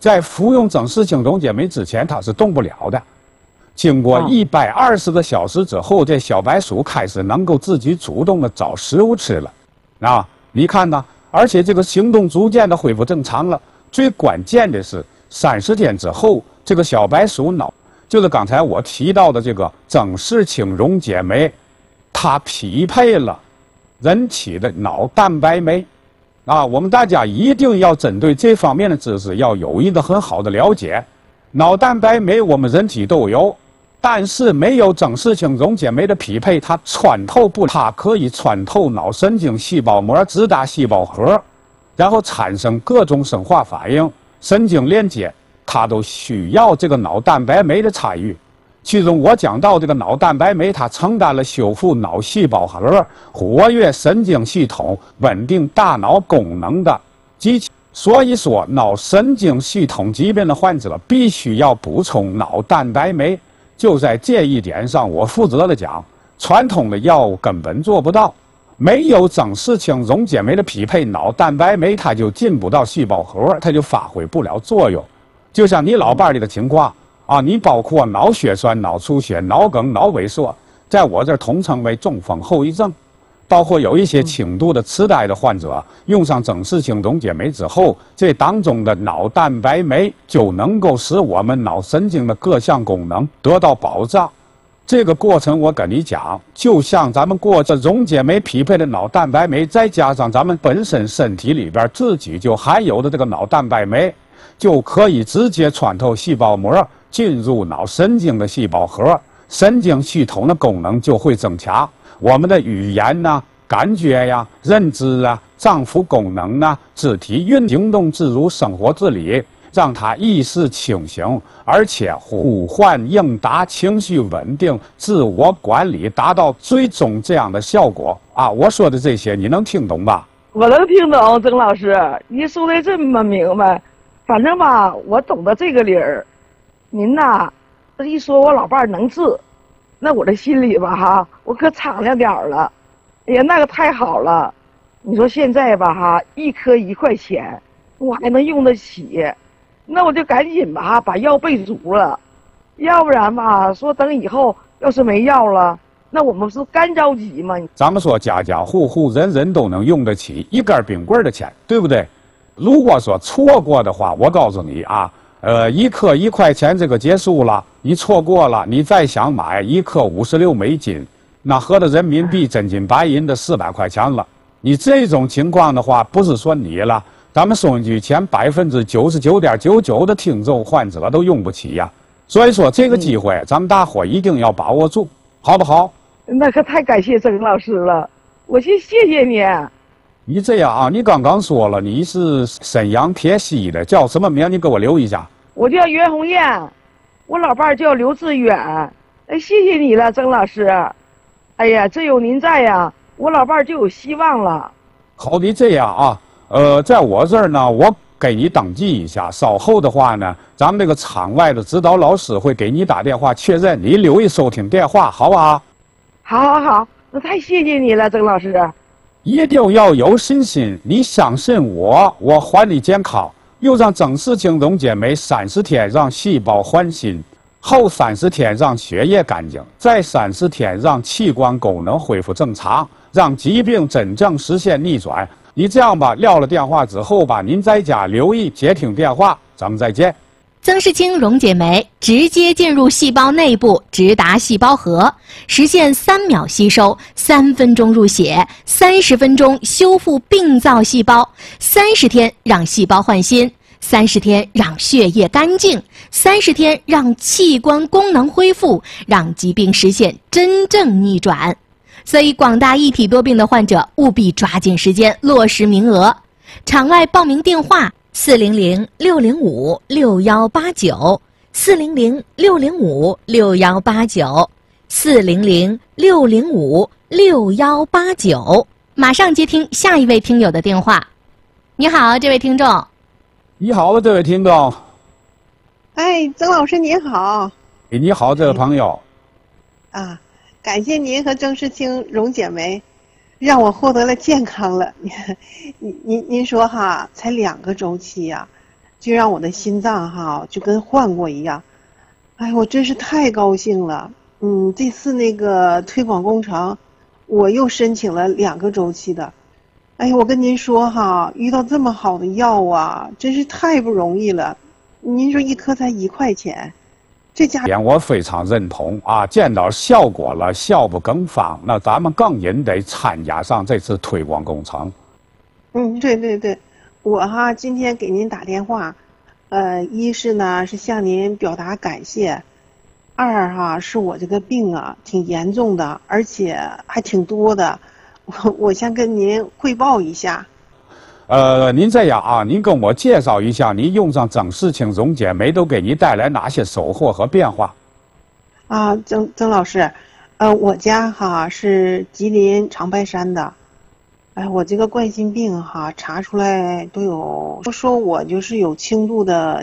在服用整氏青溶解酶之前，它是动不了的。经过120个小时之后，这小白鼠开始能够自己主动的找食物吃了。啊，你看呢？而且这个行动逐渐的恢复正常了。最关键的是，30天之后，这个小白鼠脑，就是刚才我提到的这个整氏青溶解酶，它匹配了人体的脑蛋白酶。啊，我们大家一定要针对这方面的知识要有一个很好的了解。脑蛋白酶我们人体都有，但是没有整氏青溶解酶的匹配，它穿透不，它可以穿透脑神经细胞膜，直达细胞核，然后产生各种生化反应、神经连接，它都需要这个脑蛋白酶的参与。其中我讲到这个脑蛋白酶，它承担了修复脑细胞核、活跃神经系统、稳定大脑功能的机器。所以说，脑神经系统疾病的患者必须要补充脑蛋白酶。就在这一点上，我负责的讲，传统的药物根本做不到。没有整氏青溶解酶的匹配，脑蛋白酶它就进不到细胞核，它就发挥不了作用。就像你老伴儿里的情况啊，你包括脑血栓、脑出血、脑梗、脑萎缩，在我这儿统称为中风后遗症。包括有一些轻度的痴呆的患者，用上整氏青溶解酶之后，这当中的脑蛋白酶就能够使我们脑神经的各项功能得到保障。这个过程我跟你讲，就像咱们过这溶解酶匹配的脑蛋白酶，再加上咱们本身身体里边自己就含有的这个脑蛋白酶，就可以直接穿透细胞膜，进入脑神经的细胞核，神经系统的功能就会增强。我们的语言呐、感觉呀、认知啊、脏腑功能啊、肢体运行动自如、生活自理，让他意识清醒，而且呼唤应答、情绪稳定、自我管理，达到最终这样的效果啊！我说的这些你能听懂吧？ 我能听懂，曾老师，你说的这么明白。反正吧，我懂得这个理儿。您呐，这一说我老伴儿能治，那我这心里吧哈，我可敞亮点儿了。哎呀，那个太好了！你说现在吧哈，一颗1块钱，我还能用得起，那我就赶紧吧把药备足了，要不然吧，说等以后要是没药了，那我们是干着急吗？ 咱们说家家户户人人都能用得起一根冰棍的钱，对不对？如果说错过的话，我告诉你啊，一颗1块钱这个结束了，你错过了，你再想买一颗56美金，那合着人民币真金白银的400块钱了。你这种情况的话，不是说你了，咱们收音机前99.99%的听众患者都用不起呀。所以说这个机会，咱们大伙一定要把握住，好不好？ 那可太感谢曾老师了，我先谢谢你。 你这样啊，你刚刚说了你是沈阳铁西的，叫什么名？你给我留一下。 我叫袁红艳，我老伴儿叫刘志远。哎，谢谢你了，曾老师。哎呀，这有您在呀，我老伴儿就有希望了。 好，你这样啊，在我这儿呢，我给你登记一下，稍后的话呢，咱们这个场外的指导老师会给你打电话确认，你留一收听电话，好吧？ 好，那太谢谢你了，曾老师。 一定要有信心，你相信我，我还你健康。又让整氏青溶解酶30天让细胞换新，后30天让血液干净，再30天让器官功能恢复正常，让疾病真正实现逆转。你这样吧，撂了电话之后吧，您在家留意接听电话，咱们再见。 曾氏青溶解酶直接进入细胞内部，直达细胞核，实现3秒吸收、3分钟入血、30分钟修复病灶细胞，30天让细胞换新，30天让血液干净，30天让器官功能恢复，让疾病实现真正逆转。所以广大一体多病的患者务必抓紧时间落实名额。场外报名电话400-605-6189，400-605-6189，马上接听下一位听友的电话。你好，这位听众。 你好，这位听众。 哎，曾老师您好。 你好，这位朋友。 啊，感谢您和郑世清溶解酶，让我获得了健康了。您说哈，才2个周期呀， 就让我的心脏哈就跟换过一样。哎，我真是太高兴了。这次那个推广工程，我又申请了2个周期的。哎呀，我跟您说哈，遇到这么好的药啊，真是太不容易了。您说1颗才1块钱，这家我非常认同啊！见到效果了，效不更方，那咱们更应得参加上这次推广工程。 对对对，我哈今天给您打电话，一是呢是向您表达感谢，二哈是我这个病啊挺严重的，而且还挺多的，我先跟您汇报一下。 您这样啊，您跟我介绍一下，您用上曾氏清溶解酶都给你带来哪些收获和变化？ 啊，曾老师，我家哈是吉林长白山的，哎，我这个冠心病哈查出来都有，说我就是有轻度的